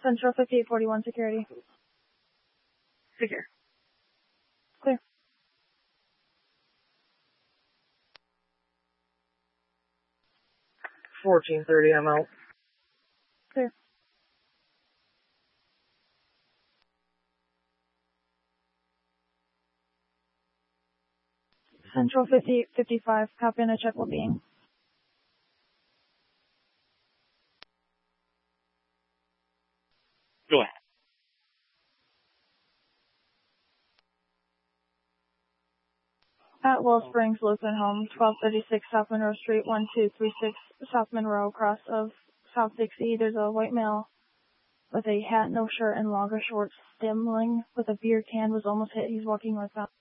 Central 5841 security. Secure. Clear. $14.30, I'm out. Clear. Central 5855, copy and a check will be in. Go ahead. At Willow Springs, Lutheran Home, 1236 South Monroe Street, 1236 South Monroe, across of South Dixie. There's a white male with a hat, no shirt, and longer shorts, stumbling with a beer can, was almost hit. He's walking northbound.